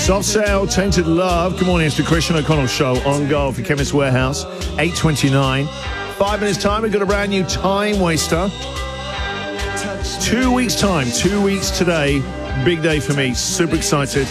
Soft Cell, Tainted Love. Good morning, it's the Christian O'Connell Show on Golf, the Chemist Warehouse, 8:29. 5 minutes time, we've got a brand new time waster. 2 weeks time, 2 weeks today. Big day for me, super excited.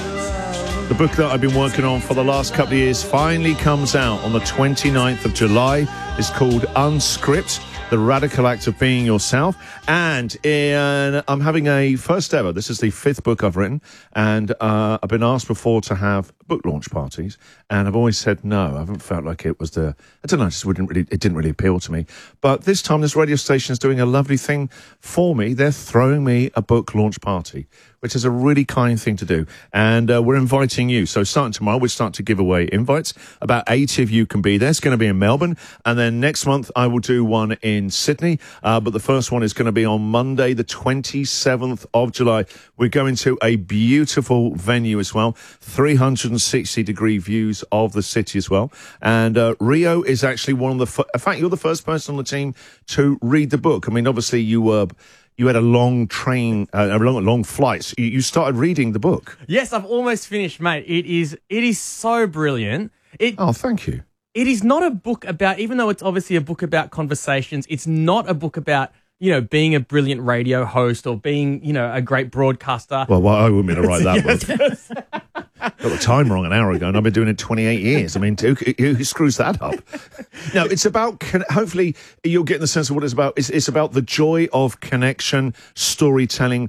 The book that I've been working on for the last couple of years finally comes out on the 29th of July. It's called Unscript, The Radical Act of Being Yourself. And I'm having a first ever, this is the 5th book I've written, and I've been asked before to have book launch parties, and I've always said no. I haven't felt like it was I don't know, it didn't really appeal to me. But this time this radio station is doing a lovely thing for me. They're throwing me a book launch party, which is a really kind thing to do. And we're inviting you. So starting tomorrow, we'll start to give away invites. About 80 of you can be there. It's going to be in Melbourne. And then next month, I will do one in Sydney. But the first one is going to be on Monday, the 27th of July. We're going to a beautiful venue as well. 360-degree views of the city as well. And Rio is actually one of the... In fact, you're the first person on the team to read the book. I mean, obviously, you had a long long flight. You started reading the book. Yes, I've almost finished, mate. It is so brilliant. Oh, thank you. It is not a book about, even though it's obviously a book about conversations, it's not a book about, being a brilliant radio host or being, a great broadcaster. Well, I wouldn't be to write that book. Got the time wrong an hour ago, and I've been doing it 28 years. I mean, who screws that up? No, it's about, hopefully you'll get the sense of what it's about. It's about the joy of connection, storytelling,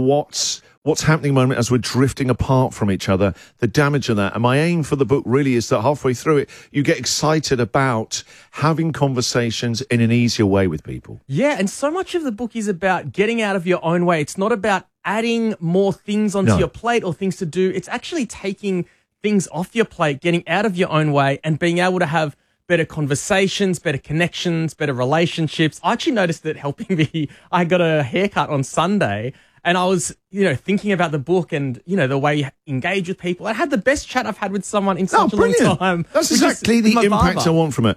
what's happening at the moment as we're drifting apart from each other, the damage of that. And my aim for the book really is that halfway through it, you get excited about having conversations in an easier way with people. Yeah, and so much of the book is about getting out of your own way. It's not about adding more things onto your plate or things to do. It's actually taking things off your plate, getting out of your own way and being able to have better conversations, better connections, better relationships. I actually noticed that helping me. I got a haircut on Sunday and I was, thinking about the book and, the way you engage with people. I had the best chat I've had with someone in such a long time. That's exactly the impact I want from it.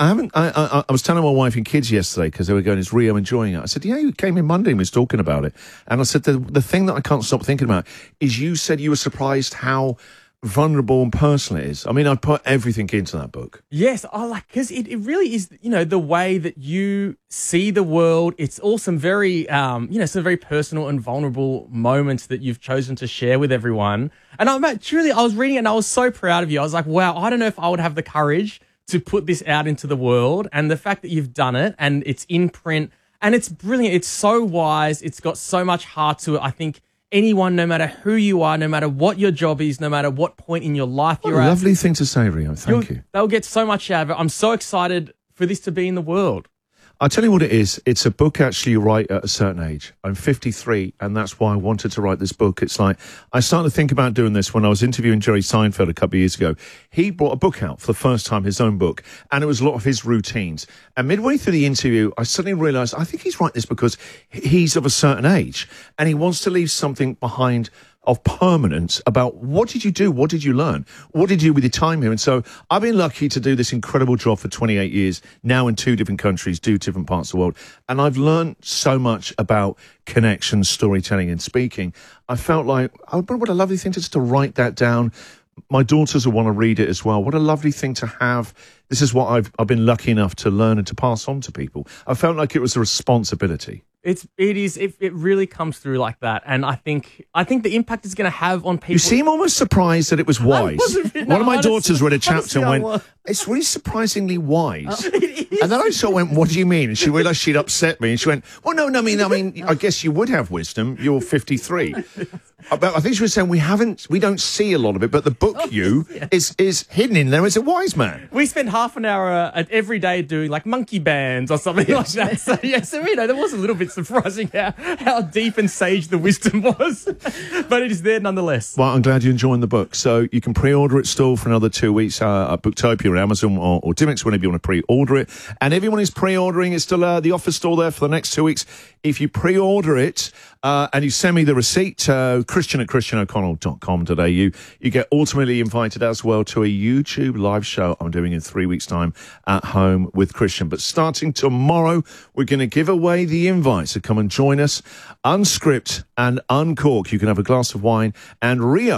I was telling my wife and kids yesterday because they were going, is Rio enjoying it? I said, yeah, you came in Monday and was talking about it. And I said, the thing that I can't stop thinking about is you said you were surprised how vulnerable and personal it is. I mean, I put everything into that book. Yes, because it really is, the way that you see the world. It's all some very, some very personal and vulnerable moments that you've chosen to share with everyone. And I was reading it and I was so proud of you. I was like, wow, I don't know if I would have the courage to put this out into the world. And the fact that you've done it and it's in print and it's brilliant. It's so wise. It's got so much heart to it. I think anyone, no matter who you are, no matter what your job is, no matter what point in your life you're at. Lovely thing to say, Rio. Thank you. They'll get so much out of it. I'm so excited for this to be in the world. I'll tell you what it is. It's a book actually you write at a certain age. I'm 53, and that's why I wanted to write this book. It's like, I started to think about doing this when I was interviewing Jerry Seinfeld a couple of years ago. He brought a book out for the first time, his own book, and it was a lot of his routines. And midway through the interview, I suddenly realised, I think he's writing this because he's of a certain age, and he wants to leave something behind of permanence about what did you do? What did you learn? What did you do with your time here? And so I've been lucky to do this incredible job for 28 years, now in 2 different countries, 2 different parts of the world. And I've learned so much about connection, storytelling and speaking. I felt like, oh, what a lovely thing just to write that down. My daughters will want to read it as well. What a lovely thing to have. This is what I've been lucky enough to learn and to pass on to people. I felt like it was a responsibility. It really comes through like that, and I think the impact it's going to have on people. You seem almost surprised that it was wise. One of my daughters read a chapter and went, "It's really surprisingly wise." And then I sort of went, "What do you mean?" And she realised she'd upset me, and she went, "Well, no, I mean, I guess you would have wisdom. You're 53." But I think she was saying we don't see a lot of it, but the book is hidden in there as a wise man. We spend half an hour every day doing like monkey bands or something like that. So there was a little bit surprising how deep and sage the wisdom was, but it is there nonetheless. Well, I'm glad you're enjoying the book. So you can pre-order it still for another 2 weeks at Booktopia or Amazon or Dimmix, whenever you want to pre-order it. And everyone is pre-ordering. It's still the offer's still there for the next 2 weeks. If you pre-order it and you send me the receipt, Christian@christianoconnell.com.au, you get ultimately invited as well to a YouTube live show I'm doing in 3 weeks' time at home with Christian. But starting tomorrow, we're going to give away the invite. So come and join us. Unscript and Uncork. You can have a glass of wine. And Rio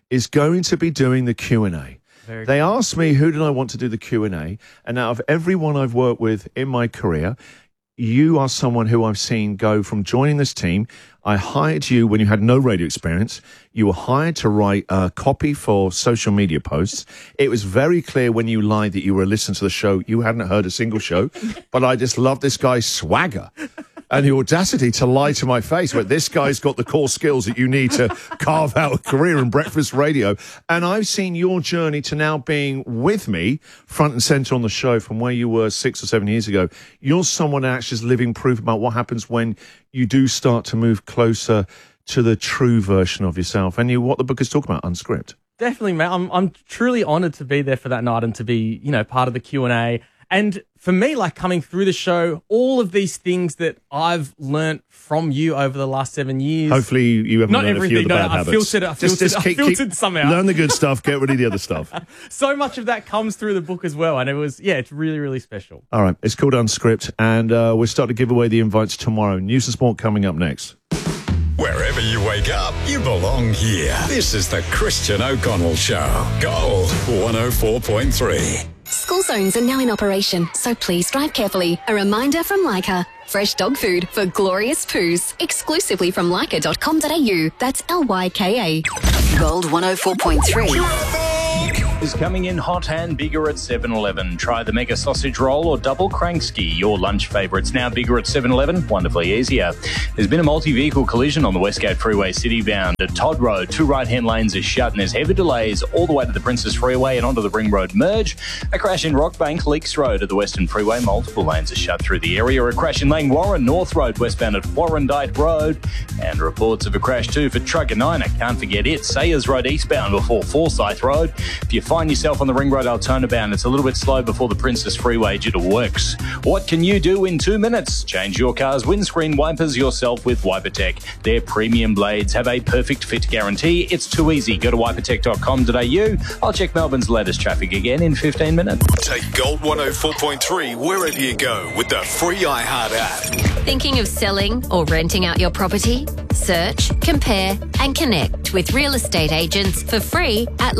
is going to be doing the Q&A. They asked me who did I want to do the Q&A, and out of everyone I've worked with in my career, you are someone who I've seen go from joining this team. I hired you when you had no radio experience. You were hired to write a copy for social media posts. It was very clear when you lied that you were listening to the show. You hadn't heard a single show, but I just love this guy's swagger and the audacity to lie to my face. But this guy's got the core skills that you need to carve out a career in breakfast radio. And I've seen your journey to now being with me front and center on the show from where you were 6 or 7 years ago. You're someone that actually is living proof about what happens when you do start to move closer to the true version of yourself. And what the book is talking about, Unscript. Definitely, mate. I'm truly honoured to be there for that night and to be, part of the Q&A. And for me, like coming through the show, all of these things that I've learnt from you over the last 7 years. Hopefully you haven't learned a few of the bad habits. I filtered some out. Learn the good stuff, get rid of the other stuff. So much of that comes through the book as well. And it's really, really special. All right. It's called Unscript. And we'll start to give away the invites tomorrow. News and sport coming up next. Wherever you wake up, you belong here. This is the Christian O'Connell Show. Gold 104.3. School zones are now in operation, so please drive carefully. A reminder from Leica. Fresh dog food for glorious poos. Exclusively from leica.com.au. That's Lyka. Gold 104.3. Is coming in hot and bigger at 7-Eleven. Try the Mega Sausage Roll or Double Crankski, your lunch favourites. Now bigger at 7-Eleven, wonderfully easier. There's been a multi-vehicle collision on the Westgate Freeway City-bound at Todd Road. 2 right-hand lanes are shut and there's heavy delays all the way to the Princess Freeway and onto the Ring Road Merge. A crash in Rockbank, Leaks Road at the Western Freeway. Multiple lanes are shut through the area. A crash in Lane Warren, North Road, westbound at Warrandyte Road. And reports of a crash too for Truganina. Can't forget it. Sayers Road eastbound before Forsyth Road. If you find yourself on the Ring Road Altona-bound, it's a little bit slow before the Princess Freeway due to works. What can you do in 2 minutes? Change your car's windscreen wipers yourself with WiperTech. Their premium blades have a perfect fit guarantee. It's too easy. Go to wipertech.com.au. I'll check Melbourne's latest traffic again in 15 minutes. Take Gold 104.3 wherever you go with the free iHeart app. Thinking of selling or renting out your property? Search, compare and connect with real estate agents for free at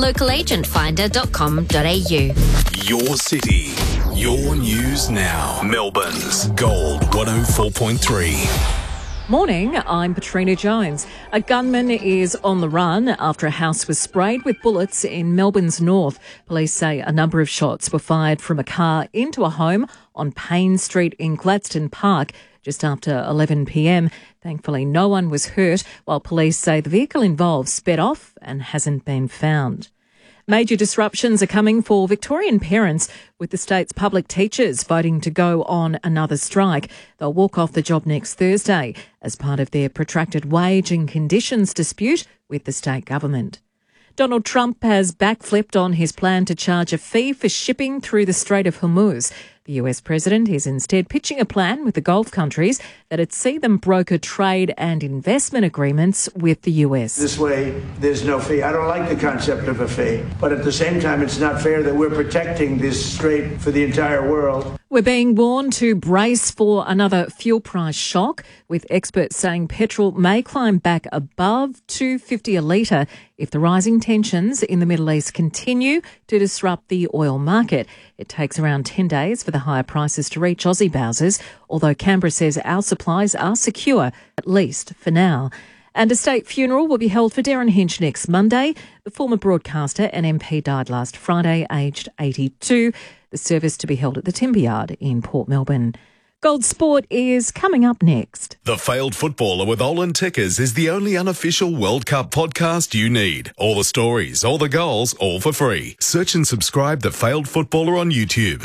localagentfinder.com.au. Your city, your news now. Melbourne's Gold 104.3. Morning, I'm Patrina Jones. A gunman is on the run after a house was sprayed with bullets in Melbourne's north. Police say a number of shots were fired from a car into a home on Payne Street in Gladstone Park just after 11 p.m. Thankfully, no one was hurt, while police say the vehicle involved sped off and hasn't been found. Major disruptions are coming for Victorian parents, with the state's public teachers voting to go on another strike. They'll walk off the job next Thursday as part of their protracted wage and conditions dispute with the state government. Donald Trump has backflipped on his plan to charge a fee for shipping through the Strait of Hormuz. The US president is instead pitching a plan with the Gulf countries that'd see them broker trade and investment agreements with the US. This way, there's no fee. I don't like the concept of a fee, but at the same time, it's not fair that we're protecting this strait for the entire world. We're being warned to brace for another fuel price shock, with experts saying petrol may climb back above $2.50 a litre if the rising tensions in the Middle East continue to disrupt the oil market. It takes around 10 days for the higher prices to reach Aussie bowsers, although Canberra says our supplies are secure, at least for now. And a state funeral will be held for Darren Hinch next Monday. The former broadcaster and MP died last Friday, aged 82. The service to be held at the Timber Yard in Port Melbourne. Gold Sport is coming up next. The Failed Footballer with Olin Tickers is the only unofficial World Cup podcast you need. All the stories, all the goals, all for free. Search and subscribe The Failed Footballer on YouTube.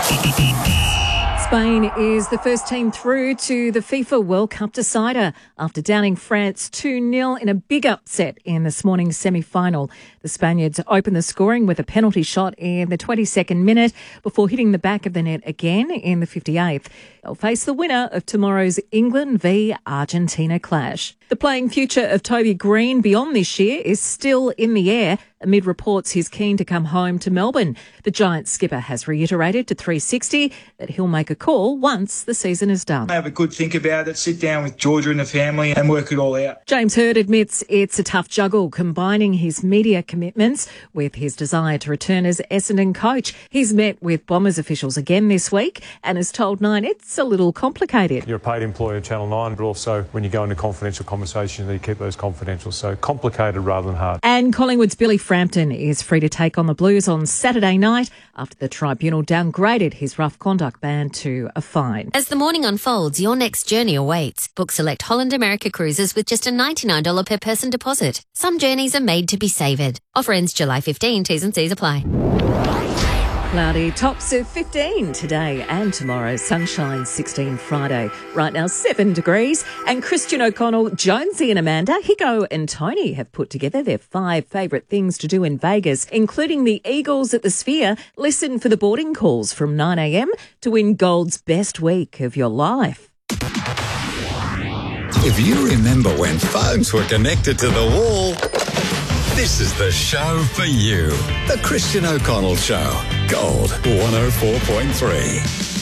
Spain is the first team through to the FIFA World Cup decider after downing France 2-0 in a big upset in this morning's semi-final. The Spaniards opened the scoring with a penalty shot in the 22nd minute before hitting the back of the net again in the 58th. They'll face the winner of tomorrow's England v Argentina clash. The playing future of Toby Green beyond this year is still in the air amid reports he's keen to come home to Melbourne. The Giants skipper has reiterated to 360 that he'll make a call once the season is done. Have a good think about it, sit down with Georgia and the family and work it all out. James Hird admits it's a tough juggle combining his media commitments with his desire to return as Essendon coach. He's met with Bombers officials again this week and has told Nine it's a little complicated. You're a paid employee of Channel 9, but also when you go into confidential conversations, you keep those confidential. So complicated rather than hard. And Collingwood's Billy Frampton is free to take on the Blues on Saturday night after the tribunal downgraded his rough conduct ban to a fine. As the morning unfolds, your next journey awaits. Book select Holland America Cruises with just a $99 per person deposit. Some journeys are made to be savoured. Offer ends July 15. T's and C's apply. Cloudy, tops of 15 today and tomorrow. Sunshine 16 Friday. Right now 7 degrees. And Christian O'Connell, Jonesy and Amanda, Hiko and Tony have put together their 5 favourite things to do in Vegas, including the Eagles at the Sphere. Listen for the boarding calls from 9 a.m. to win Gold's best week of your life. If you remember when phones were connected to the wall, this is the show for you. The Christian O'Connell Show. Gold 104.3.